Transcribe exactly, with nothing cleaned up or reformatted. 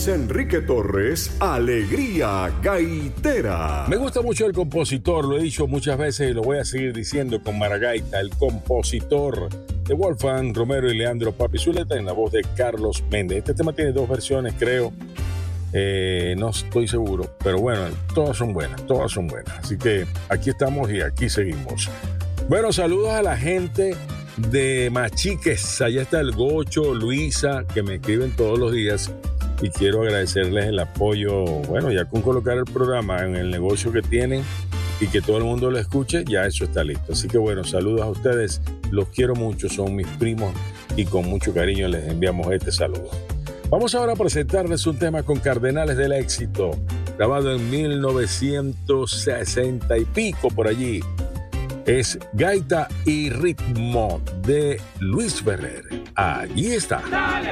Luis Enrique Torres, Alegría Gaitera. Me gusta mucho el compositor, lo he dicho muchas veces y lo voy a seguir diciendo con Maragaita, el compositor de Wolfgang Romero y Leandro Papi Zuleta en la voz de Carlos Méndez. Este tema tiene dos versiones, creo. Eh, no estoy seguro, pero bueno, todas son buenas, todas son buenas. Así que aquí estamos y aquí seguimos. Bueno, saludos a la gente de Machiques. Allá está el Gocho, Luisa, que me escriben todos los días. Y quiero agradecerles el apoyo. Bueno, ya con colocar el programa en el negocio que tienen y que todo el mundo lo escuche, ya eso está listo. Así que bueno, saludos a ustedes. Los quiero mucho, son mis primos y con mucho cariño les enviamos este saludo. Vamos ahora a presentarles un tema con Cardenales del Éxito, grabado en mil novecientos sesenta y pico por allí. Es Gaita y Ritmo de Luis Ferrer. Allí está. Dale,